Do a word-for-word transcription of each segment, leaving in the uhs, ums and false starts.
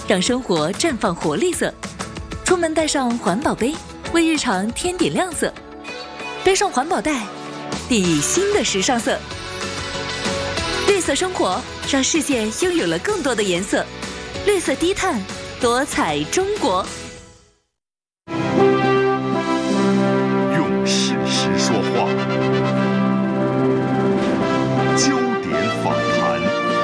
让生活绽放活力色。出门带上环保杯，为日常添点亮色。背上环保袋，定义新的时尚色。绿色生活，让世界拥有了更多的颜色。绿色低碳，多彩中国。 用事实说话，焦点访谈。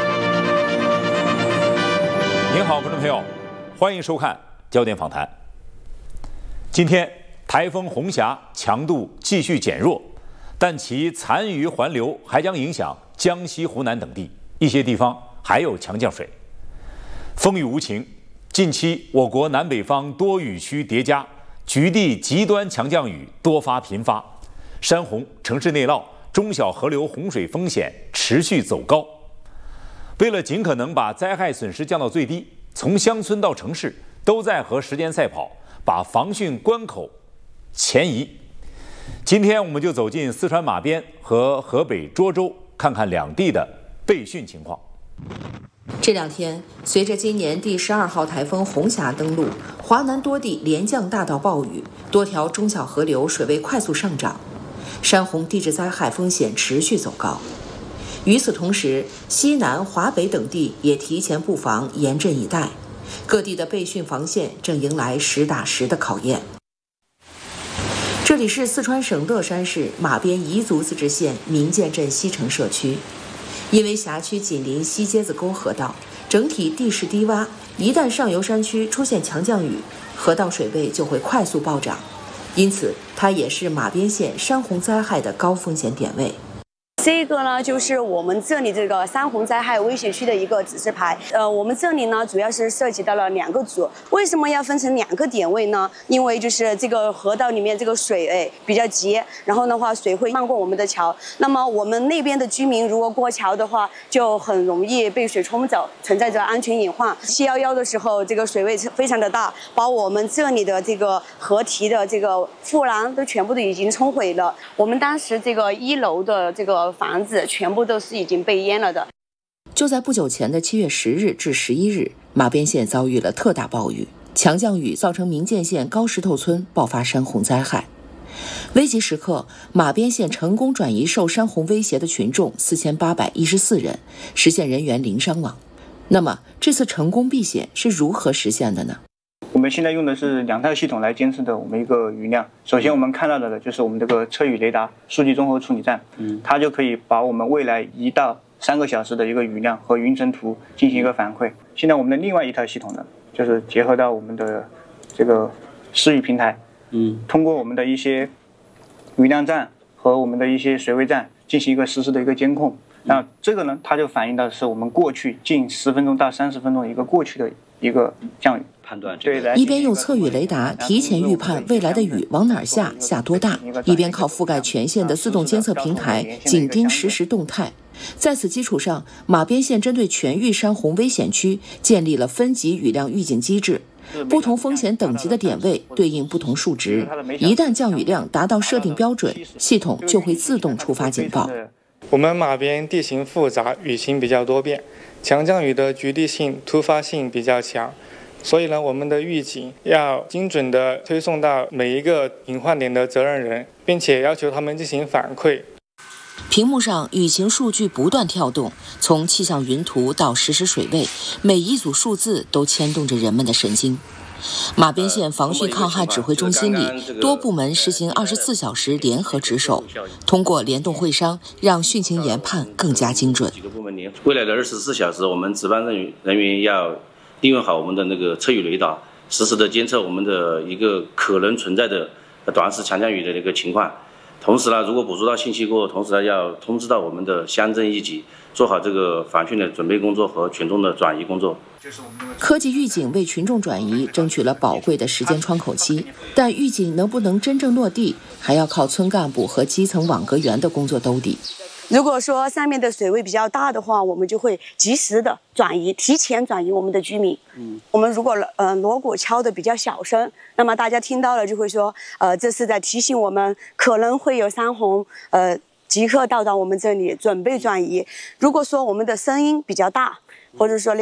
您好，观众朋友，欢迎收看焦点访谈。今天台风红霞强度继续减弱，但其残余环流还将影响江西、湖南等地，一些地方还有强降水。风雨无情，近期我国南北方多雨区叠加，局地极端强降雨多发频发，山洪、城市内涝、中小河流洪水风险持续走高。为了尽可能把灾害损失降到最低，从乡村到城市都在和时间赛跑，把防汛关口前移。今天我们就走进四川马边和河北涿州，看看两地的备汛情况。 这两天，随着今年第十二号台风红霞登陆，华南多地连降大到暴雨，多条中小河流水位快速上涨，山洪地质灾害风险持续走高。与此同时，西南、华北等地也提前布防，严阵以待，各地的备汛防线正迎来实打实的考验。这里是四川省乐山市马边彝族自治县民建镇西城社区，因为辖区紧邻西碣子沟河道，整体地势低洼，一旦上游山区出现强降雨，河道水位就会快速暴涨，因此它也是马边县山洪灾害的高风险点位。 这个呢，就是我们这里这个山洪灾害危险区的一个指示牌。呃，我们这里呢，主要是涉及到了两个组。为什么要分成两个点位呢？因为就是这个河道里面这个水哎比较急，然后的话水会漫过我们的桥。那么我们那边的居民如果过桥的话，就很容易被水冲走，存在着安全隐患。七一一的时候，这个水位非常的大，把我们这里的这个河堤的这个护栏都全部都已经冲毁了。我们当时这个一楼的这个房子全部都是已经被淹了的。 就在不久前的七月十日至十一日，马边县遭遇了特大暴雨，强降雨造成民建县高石头村爆发山洪灾害。危急时刻，马边县成功转移受山洪威胁的群众四千八百一十四人，实现人员零伤亡。那么，这次成功避险是如何实现的呢？ 我们现在用的是两套系统来监测的我们一个雨量。首先我们看到的就是我们这个车雨雷达数据综合处理站，嗯，它就可以把我们未来一到三个小时的一个雨量和云层图进行一个反馈。现在我们的另外一套系统呢，就是结合到我们的这个施雨平台，嗯，通过我们的一些雨量站和我们的一些水位站进行一个实时的一个监控。那这个呢，它就反映到是我们过去近十分钟到三十分钟一个过去的一个降雨。 一边用测雨雷达提前预判未来的雨往哪儿下、下多大，一边靠覆盖全县的自动监测平台紧盯实时动态。在此基础上，马边县针对全域山洪危险区建立了分级雨量预警机制，不同风险等级的点位对应不同数值，一旦降雨量达到设定标准，系统就会自动触发警报。 我们马边地形复杂，雨型比较多变，强降雨的局地性、突发性比较强。所以呢，我们的预警要精准地推送到每一个隐患点的责任人，并且要求他们进行反馈。 屏幕上雨情数据不断跳动，从气象云图到实时水位，每一组数字都牵动着人们的神经。马边县防汛抗旱指挥中心里，多部门实行二十四小时联合值守，通过联动会商，让汛情研判更加精准。 几个部门联未来的二十四小时，我们值班人员人员要利用好我们的那个测雨雷达，实时的监测我们的一个可能存在的短时强降雨的一个情况。同时呢，如果捕捉到信息过后，同时呢要通知到我们的乡镇一级，做好这个防汛的准备工作和群众的转移工作。 科技预警为群众转移争取了宝贵的时间窗口期，但预警能不能真正落地，还要靠村干部和基层网格员的工作兜底。 如果说上面的水位比较大的话，我们就会及时的转移，提前转移我们的居民。嗯，我们如果呃锣鼓敲的比较小声，那么大家听到了就会说，呃，这是在提醒我们可能会有山洪，呃，即刻到达我们这里，准备转移。如果说我们的声音比较大，或者说那个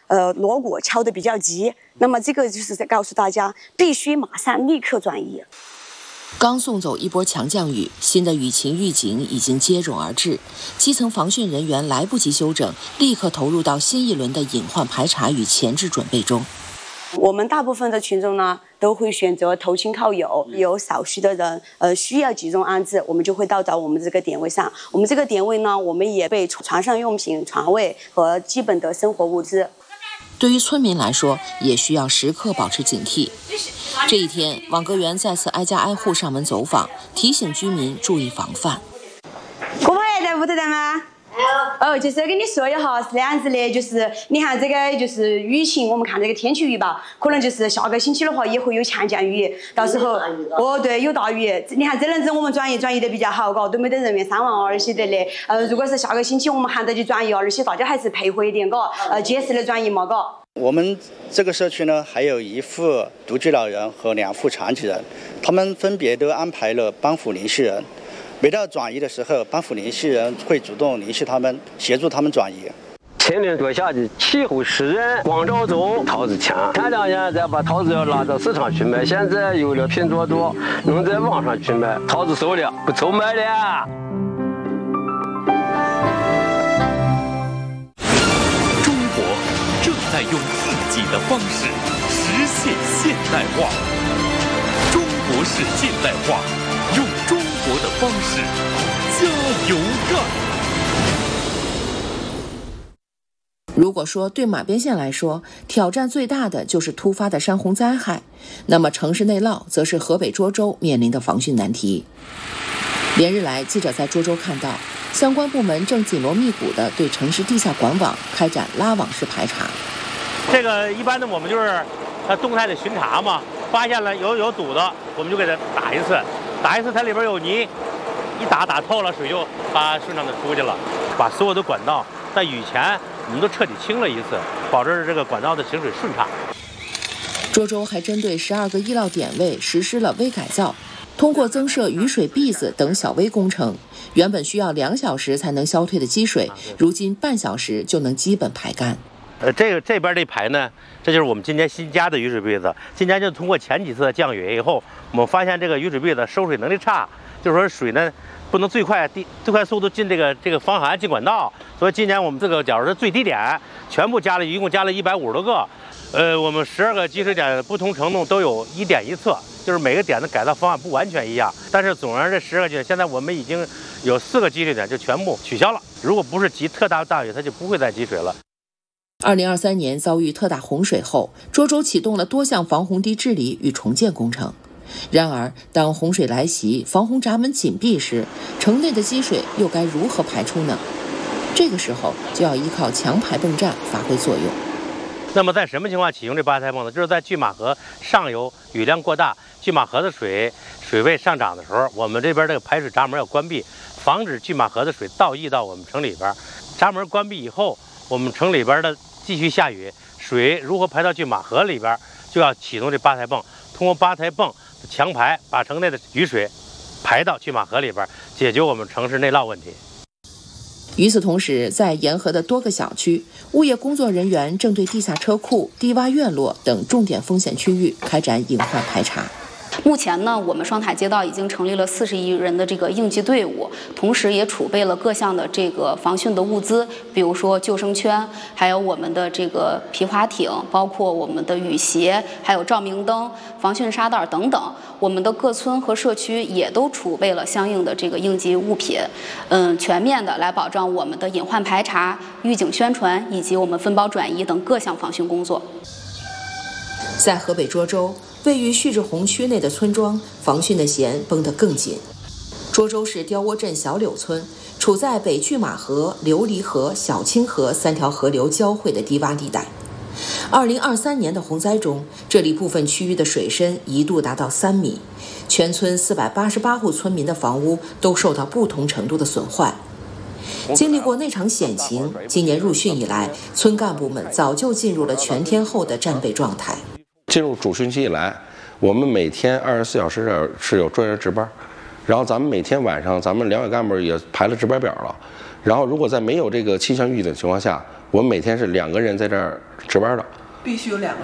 呃锣鼓敲得比较急。那么这个就是在告诉大家，必须马上立刻转移。 刚送走一波强降雨，新的雨情预警已经接踵而至，基层防汛人员来不及休整，立刻投入到新一轮的隐患排查与前置准备中。 我们大部分的群众呢，都会选择投亲靠友，有少数的人呃需要集中安置，我们就会到达我们这个点位上。我们这个点位呢，我们也备床上用品、床位和基本的生活物资。 对于村民来说，也需要时刻保持警惕。这一天，网格员再次挨家挨户上门走访，提醒居民注意防范。 姑婆还在屋头的吗？哦，就是跟你说一下是这样子的，就是你看这个就是雨情，我们看这个天气预报，可能就是下个星期的话也会有强降雨，到时候哦对有大雨，你看这轮子我们转移转移的比较好，嘎，都没得人员伤亡而些的的。呃，如果是下个星期我们喊到去转移，而且大家还是配合一点，嘎，呃，及时的转移嘛，嘎。 我们这个社区呢，还有一户独居老人和两户残疾人，他们分别都安排了帮扶联系人。每到转移的时候，帮扶联系人会主动联系他们，协助他们转移。 前年多下的气候湿润，光照中桃子强，前两年再把桃子要拉到市场去卖，现在有了拼多多，能在网上去卖，桃子收了，不愁卖了。 中国正在用自己的方式实现现代化，中国式现代化，用中国的方式加油干。 如果说对马边县来说，挑战最大的就是突发的山洪灾害，那么城市内涝则是河北涿州面临的防汛难题。连日来，记者在涿州看到，相关部门正紧锣密鼓地对城市地下管网开展拉网式排查。 这个一般的我们就是呃动态的巡查嘛，发现了有有堵的，我们就给它打一次，打一次它里边有泥，一打打透了，水就把顺畅的出去了。把所有的管道在雨前我们都彻底清了一次，保证这个管道的行水顺畅。 涿州还针对十二个易涝点位实施了微改造，通过增设雨水篦子等小微工程，原本需要两小时才能消退的积水，如今半小时就能基本排干。 呃，这个这边这排呢，这就是我们今年新加的雨水篦子。今年就通过前几次降雨以后，我们发现这个雨水篦子收水能力差，就是说水呢不能最快低最快速度进这个这个防寒进管道，所以今年我们这个角是最低点，全部加了一共加了一百五十多个。呃，我们十二个积水点不同程度都有一点一测，就是每个点的改造方案不完全一样，但是总而这十个点，现在我们已经有四个积水点就全部取消了。如果不是积特大大雨，它就不会再积水了。 二零二三年遭遇特大洪水后，涿州启动了多项防洪堤治理与重建工程。然而，当洪水来袭，防洪闸门紧闭时，城内的积水又该如何排出呢？这个时候就要依靠强排泵站发挥作用。 那么在什么情况启用这八台泵呢？就是在拒马河上游雨量过大，拒马河的水水位上涨的时候，我们这边这个排水闸门要关闭，防止拒马河的水倒溢到我们城里边。闸门关闭以后，我们城里边的继续下雨，水如何排到拒马河里边，就要启动这八台泵，通过八台泵的强排，把城内的雨水排到拒马河里边，解决我们城市内涝问题。 与此同时，在沿河的多个小区，物业工作人员正对地下车库、低洼院落等重点风险区域开展隐患排查。 目前呢，我们双塔街道已经成立了四十余人的这个应急队伍，同时也储备了各项的这个防汛的物资，比如说救生圈，还有我们的这个皮划艇，包括我们的雨鞋，还有照明灯、防汛沙袋等等。我们的各村和社区也都储备了相应的这个应急物品，嗯，全面的来保障我们的隐患排查、预警宣传以及我们分包转移等各项防汛工作。 在河北涿州，位于蓄滞洪区内的村庄，防汛的弦绷得更紧。涿州市雕窝镇小柳村处在北拒马河、琉璃河、小清河三条河流交汇的低洼地带。二零二三年的洪灾中，这里部分区域的水深一度达到三米，全村四百八十八户村民的房屋都受到不同程度的损坏。经历过那场险情，今年入汛以来，村干部们早就进入了全天候的战备状态。 进入主汛期以来，我们每天二十四小时是有专人值班，然后咱们每天晚上咱们两委干部也排了值班表了。然后如果在没有这个气象预警的情况下， 我们每天是两个人在这儿值班的。 必须有两个